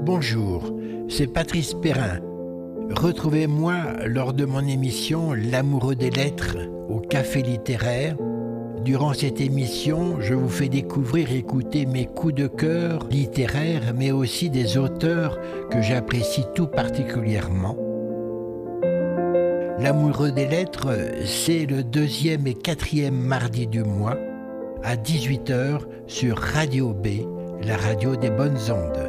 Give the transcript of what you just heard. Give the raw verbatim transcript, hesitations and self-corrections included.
Bonjour, c'est Patrice Perrin. Retrouvez-moi lors de mon émission L'amoureux des lettres au Café littéraire. Durant cette émission, je vous fais découvrir et écouter mes coups de cœur littéraires, mais aussi des auteurs que j'apprécie tout particulièrement. L'amoureux des lettres, c'est le deuxième et quatrième mardi du mois, à dix-huit heures sur Radio B, la radio des bonnes ondes.